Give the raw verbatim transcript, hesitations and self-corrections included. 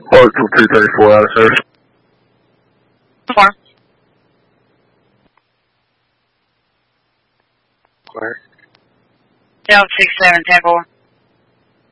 Orbital two thirty-four out of service. Four. Clear. Delta six seven, ten four.